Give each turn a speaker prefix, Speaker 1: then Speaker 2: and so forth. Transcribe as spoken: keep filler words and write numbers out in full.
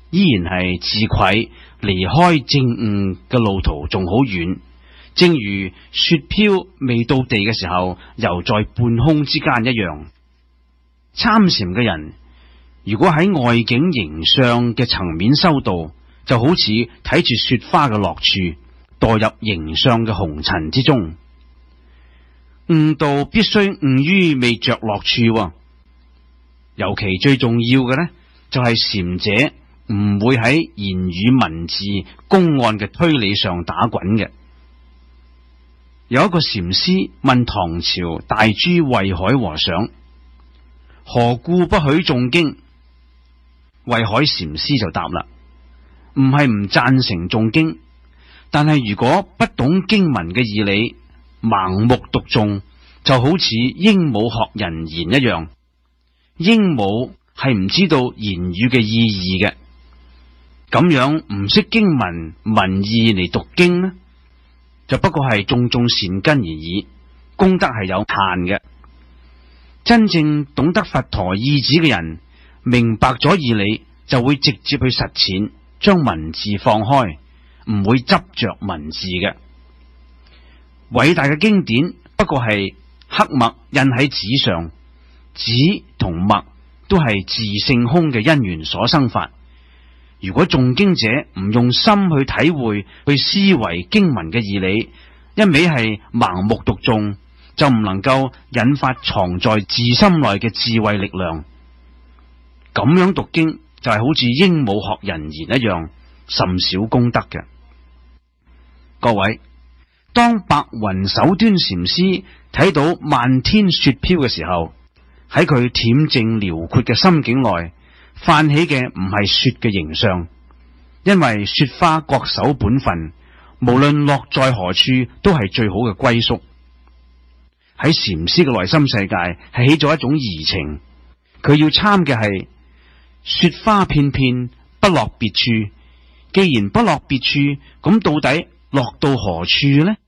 Speaker 1: 依然係自愧離開正悟嘅路途仲好遠，正如雪飄未到地嘅時候，游在半空之間一樣。參禪嘅人，如果喺外境形相嘅層面修道，就好似睇住雪花嘅落處，墮入形相嘅紅塵之中。悟道必須悟於未着落處，尤其最重要嘅呢，就係禪者唔會喺言語文字公案嘅推理上打滾嘅。有一個禪師問唐朝大珠慧海和尚：何故不許誦經？慧海禪師就答啦：唔係唔贊成誦經，但係如果不懂經文嘅義理，盲目讀誦，就好似鸚鵡學人言一樣。鸚鵡係唔知道言語嘅意義嘅，咁樣唔識經文文意嚟讀經呢，就不過係種種善根而已，功德係有限嘅。真正懂得佛陀意旨嘅人，明白咗義理，就會直接去實踐，將文字放開，唔會執着文字嘅。偉大嘅經典不過係黑墨印喺紙上，紙同墨都係自性空嘅因緣所生法。如果誦經者唔用心去體會、去思維經文嘅義理，一味係盲目讀誦，就唔能夠引發藏在自心內嘅智慧力量。咁樣讀經就係好似鸚鵡學人言一樣，甚少功德嘅。各位，當白雲首端禪師睇到漫天雪飄嘅時候，喺佢恬靜遼闊嘅心境內泛起嘅唔係雪嘅形象，因為雪花各守本分，無論落在何處都係最好嘅歸宿。喺禪師嘅內心世界係起咗一種怡情，佢要參嘅係雪花片片不落別處，既然不落別處，咁到底落到何處呢？